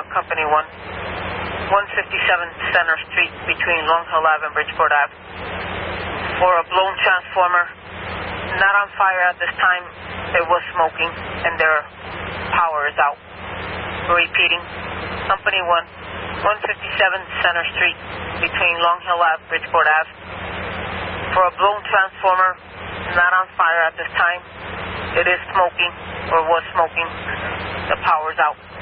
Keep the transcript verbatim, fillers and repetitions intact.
Company one, one fifty-seven Center Street between Long Hill Ave and Bridgeport Ave. For a blown transformer, not on fire at this time. It was smoking, and their power is out. Repeating, Company one, one fifty-seven Center Street between Long Hill Ave, Bridgeport Ave. For a blown transformer, not on fire at this time. It is smoking, or was smoking. The power's out.